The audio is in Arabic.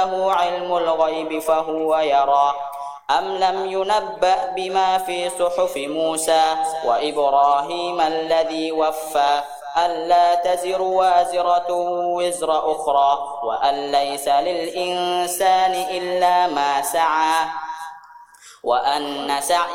له علم الغيب فهو يرى أم لم ينبأ بما في صحف موسى وإبراهيم الذي وفى ألا تزر وازرة وزر أخرى وأن ليس للإنسان إلا ما سعى وأن سعيه